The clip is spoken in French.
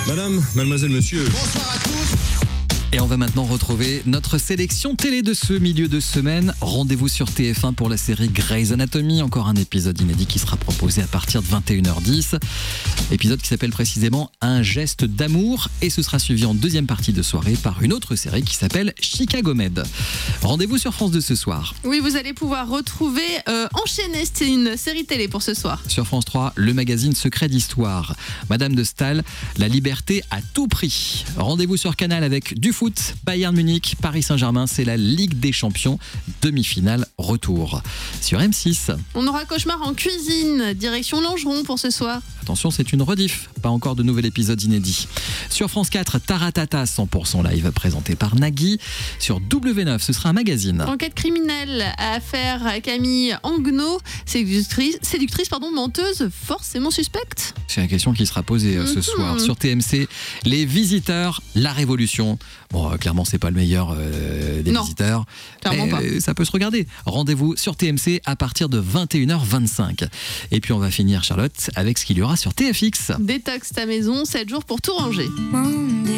Madame, mademoiselle, monsieur. Bonsoir à tous. Et on va maintenant retrouver notre sélection télé de ce milieu de semaine. Rendez-vous sur TF1 pour la série Grey's Anatomy. Encore un épisode inédit qui sera proposé à partir de 21h10. Épisode qui s'appelle précisément Un geste d'amour. Et ce sera suivi en deuxième partie de soirée par une autre série qui s'appelle Chicago Med. Rendez-vous sur France 2 ce soir. Oui, vous allez pouvoir retrouver Enchaîné, c'est une série télé pour ce soir. Sur France 3, le magazine Secret d'Histoire. Madame de Staël, la liberté à tout prix. Rendez-vous sur Canal avec du foot, Bayern Munich, Paris Saint-Germain, c'est la Ligue des Champions, demi-finale retour. Sur M6. On aura Cauchemar en cuisine, direction Langeron pour ce soir. Attention, c'est une rediff, pas encore de nouvel épisode inédit. Sur France 4, Taratata 100% live présenté par Nagui. Sur W9, ce sera un magazine. Enquête criminelle, affaire Camille Anguenot, séductrice, menteuse, forcément suspecte. C'est la question qui sera posée ce soir. Sur TMC, les visiteurs, la révolution. Bon, clairement, c'est pas le meilleur des visiteurs. Clairement pas. Ça peut se regarder. Rendez-vous sur TMC à partir de 21h25. Et puis on va finir, Charlotte, avec ce qu'il y aura sur TFX. Détox ta maison, 7 jours pour tout ranger.